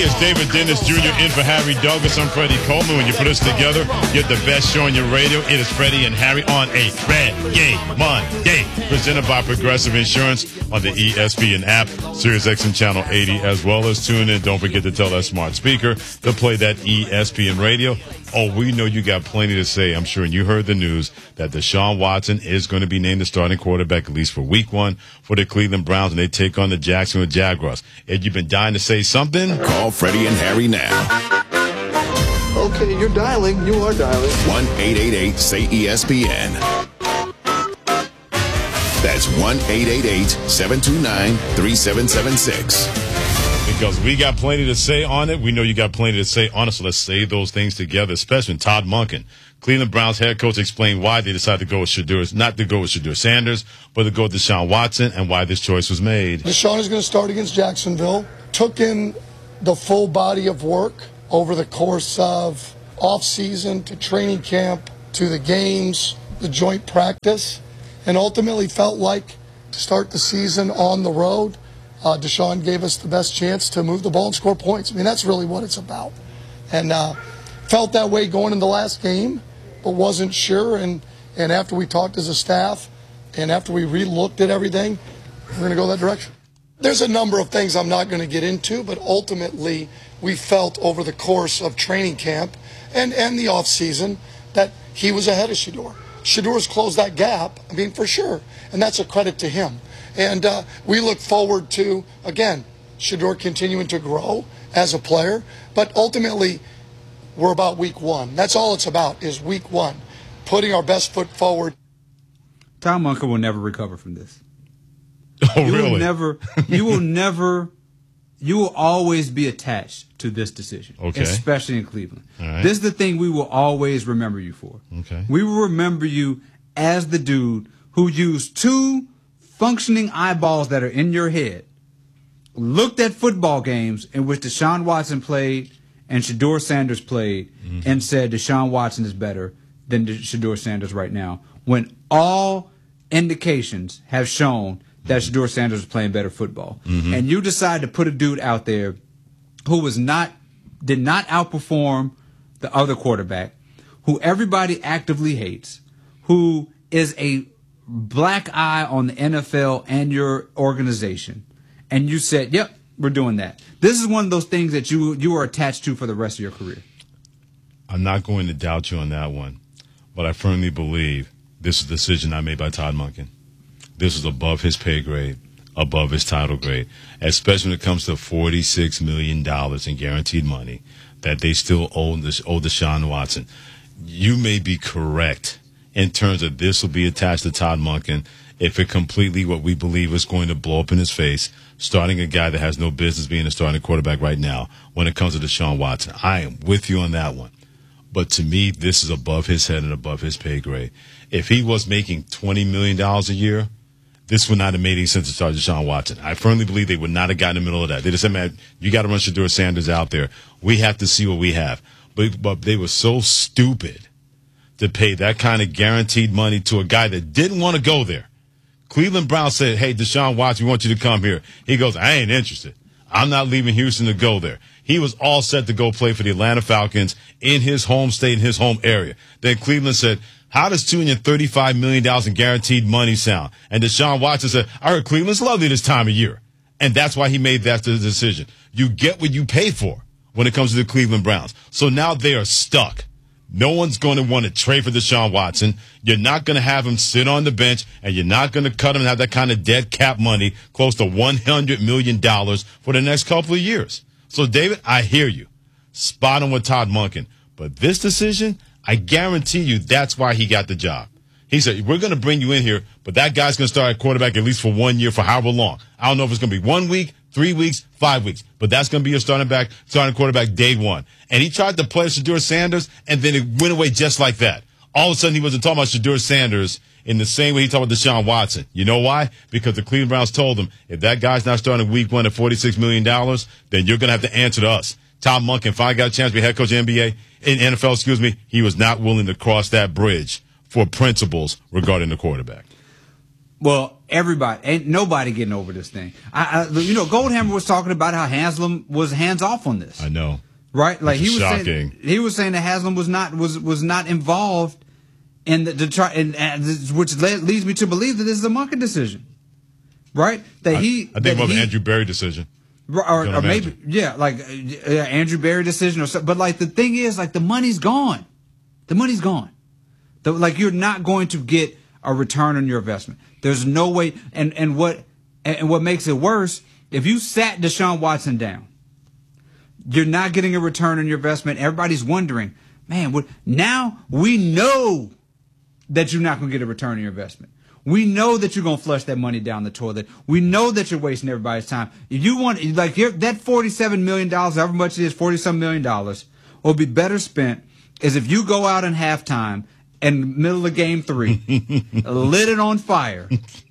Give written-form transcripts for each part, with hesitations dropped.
it's David Dennis Jr. in for Harry Douglas. I'm Freddie Coleman. When you put us together, get the best show on your radio. It is Freddie and Harry on a Reggae Monday, presented by Progressive Insurance on the ESPN app, SiriusXM Channel 80, as well as tune in. Don't forget to tell that smart speaker to play that ESPN radio. Oh, we know you got plenty to say, I'm sure, and you heard the news that Deshaun Watson is going to be named the starting quarterback, at least for week 1 for the Cleveland Browns, and they take on the Jacksonville Jaguars. Ed, you've been dying to say something? Call Freddie and Harry now. Okay, you're dialing. You are dialing. 1-888-SAY-ESPN. That's 1-888-729-3776. Because we got plenty to say on it. We know you got plenty to say on it, so let's say those things together, especially Todd Monken. Cleveland Browns head coach explained why they decided to go with not to go with Shedeur Sanders, but to go with Deshaun Watson, and why this choice was made. Deshaun is going to start against Jacksonville. Took in the full body of work over the course of off-season to training camp to the games, the joint practice, and ultimately felt like to start the season on the road, Deshaun gave us the best chance to move the ball and score points. I mean, that's really what it's about. And felt that way going in the last game, but wasn't sure. And after we talked as a staff and after we re-looked at everything, we're going to go that direction. There's a number of things I'm not going to get into, but ultimately we felt over the course of training camp and the offseason that he was ahead of Shedeur. Shedeur's closed that gap, I mean, for sure, and that's a credit to him. And we look forward to, again, Shedeur continuing to grow as a player, but ultimately we're about week 1. That's all it's about, is week 1, putting our best foot forward. Tom Monken will never recover from this. Oh, really? You will always be attached to this decision, especially in Cleveland. Right. This is the thing we will always remember you for. Okay. We will remember you as the dude who used 2 functioning eyeballs that are in your head, looked at football games in which Deshaun Watson played and Shedeur Sanders played, and said Deshaun Watson is better than Shedeur Sanders right now, when all indications have shown that Shedeur Sanders is playing better football. And you decide to put a dude out there who did not outperform the other quarterback, who everybody actively hates, who is a black eye on the NFL and your organization, and you said, yep, we're doing that. This is one of those things that you are attached to for the rest of your career. I'm not going to doubt you on that one, but I firmly believe this is a decision not made by Todd Monken. This is above his pay grade, above his title grade, especially when it comes to $46 million in guaranteed money that they still owe Deshaun Watson. You may be correct in terms of this will be attached to Todd Monken if it completely what we believe is going to blow up in his face, starting a guy that has no business being a starting quarterback right now when it comes to Deshaun Watson. I am with you on that one. But to me, this is above his head and above his pay grade. If he was making $20 million a year, this would not have made any sense to start Deshaun Watson. I firmly believe they would not have gotten in the middle of that. They just said, man, you got to run Shedeur Sanders out there. We have to see what we have. But they were so stupid to pay that kind of guaranteed money to a guy that didn't want to go there. Cleveland Browns said, hey, Deshaun Watson, we want you to come here. He goes, I ain't interested. I'm not leaving Houston to go there. He was all set to go play for the Atlanta Falcons in his home state, in his home area. Then Cleveland said, how does $235 million in guaranteed money sound? And Deshaun Watson said, I heard Cleveland's lovely this time of year. And that's why he made that decision. You get what you pay for when it comes to the Cleveland Browns. So now they are stuck. No one's going to want to trade for Deshaun Watson. You're not going to have him sit on the bench, and you're not going to cut him and have that kind of dead cap money, close to $100 million for the next couple of years. So, David, I hear you. Spot on with Todd Monken. But this decision, I guarantee you that's why he got the job. He said, we're going to bring you in here, but that guy's going to start at quarterback at least for 1 year, for however long. I don't know if it's going to be 1 week, 3 weeks, 5 weeks, but that's going to be your starting quarterback day one. And he tried to play Shedeur Sanders, and then it went away just like that. All of a sudden, he wasn't talking about Shedeur Sanders in the same way he talked about Deshaun Watson. You know why? Because the Cleveland Browns told him, if that guy's not starting week 1 at $46 million, then you're going to have to answer to us. Tom Monken finally got a chance to be head coach of the NFL, he was not willing to cross that bridge for principles regarding the quarterback. Well, ain't nobody getting over this thing. Goldhammer was talking about how Haslam was hands off on this. I know. Right? Like Which he is was shocking. saying, he was saying that Haslam was not involved in which leads me to believe that this is a Monken decision. Right? I think it was an Andrew Berry decision. Or maybe, Andrew Berry decision or something. But like the thing is, like the money's gone. The money's gone. Like you're not going to get a return on your investment. There's no way. And what makes it worse, if you sat Deshaun Watson down, you're not getting a return on your investment. Everybody's wondering, man, now we know that you're not going to get a return on your investment. We know that you're going to flush that money down the toilet. We know that you're wasting everybody's time. If you want, like, that $47 million, however much it is, $40-some million, will be better spent is if you go out in halftime in the middle of game 3, lit it on fire,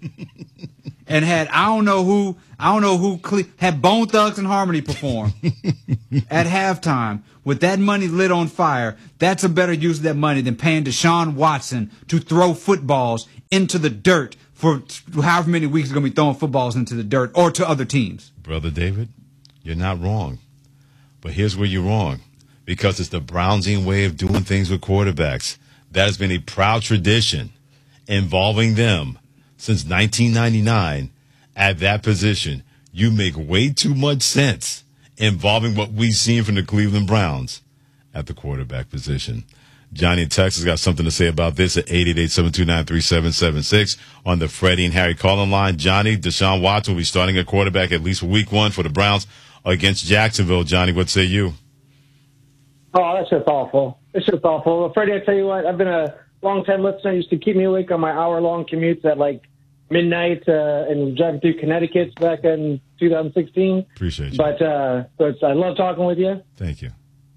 and had, I don't know who, had Bone Thugs and Harmony perform at halftime with that money lit on fire. That's a better use of that money than paying Deshaun Watson to throw footballs into the dirt for however many weeks he's going to be throwing footballs into the dirt or to other teams. Brother David, you're not wrong. But here's where you're wrong. Because it's the Brownsian way of doing things with quarterbacks. That has been a proud tradition involving them since 1999 at that position. You make way too much sense involving what we've seen from the Cleveland Browns at the quarterback position. Johnny in Texas got something to say about this at 888-729-3776 on the Freddie and Harry calling line. Johnny, Deshaun Watson will be starting at quarterback at least for week 1 for the Browns against Jacksonville. Johnny, what say you? Oh, that's just awful. It's just awful. Well, Freddie, I tell you what, I've been a long-time listener. Used to keep me awake on my hour-long commutes at like midnight and driving through Connecticut back in 2016. Appreciate you. But I love talking with you. Thank you.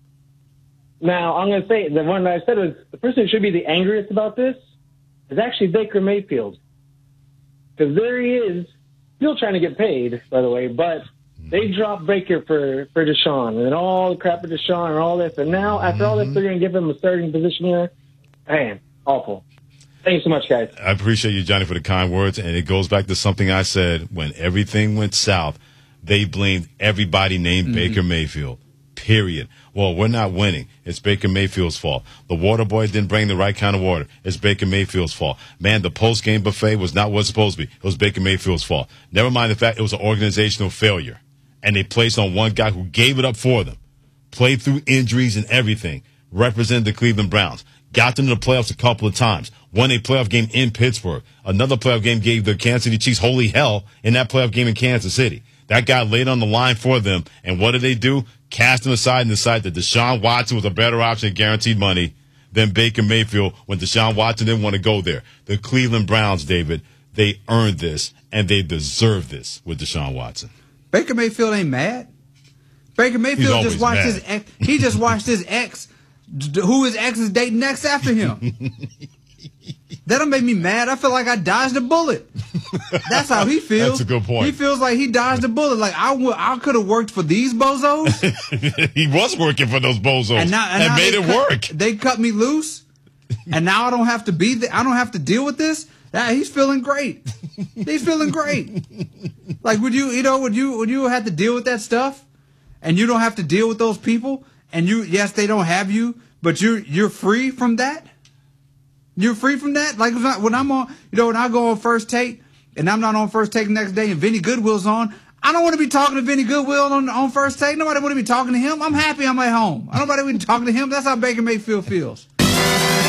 Now, I'm going to say the one that I said was the person who should be the angriest about this is actually Baker Mayfield. Because there he is, still trying to get paid, by the way, but they dropped Baker for Deshaun and all the crap with Deshaun and all this. And now, after all this, they're going to give him a starting position here. Man, awful. Thank you so much, guys. I appreciate you, Johnny, for the kind words. And it goes back to something I said when everything went south. They blamed everybody named Baker Mayfield. Period. Well, we're not winning. It's Baker Mayfield's fault. The water boy didn't bring the right kind of water. It's Baker Mayfield's fault. Man, the post-game buffet was not what it was supposed to be. It was Baker Mayfield's fault. Never mind the fact it was an organizational failure. And they placed on one guy who gave it up for them. Played through injuries and everything. Represented the Cleveland Browns. Got them to the playoffs a couple of times. Won a playoff game in Pittsburgh. Another playoff game gave the Kansas City Chiefs holy hell in that playoff game in Kansas City. That guy laid on the line for them. And what did they do? Cast him aside and decide that Deshaun Watson was a better option and guaranteed money than Baker Mayfield when Deshaun Watson didn't want to go there. The Cleveland Browns, David, they earned this and they deserve this with Deshaun Watson. Baker Mayfield ain't mad. Baker Mayfield just watched his ex. He just watched his ex, who his ex is dating next after him. That'll make me mad. I feel like I dodged a bullet. That's how he feels. That's a good point. He feels like he dodged a bullet. Like I could have worked for these bozos. He was working for those bozos and made it work. They cut me loose, and now I don't have to be there. I don't have to deal with this. He's feeling great. He's feeling great. Like would you have to deal with that stuff, and you don't have to deal with those people, and yes, they don't have you, but you're free from that. You're free from that? Like when I'm on, when I go on First Take and I'm not on First Take the next day and Vinny Goodwill's on, I don't want to be talking to Vinny Goodwill on First Take. Nobody want to be talking to him. I'm happy I'm at home. Nobody want to be talking to him. That's how Baker Mayfield feels.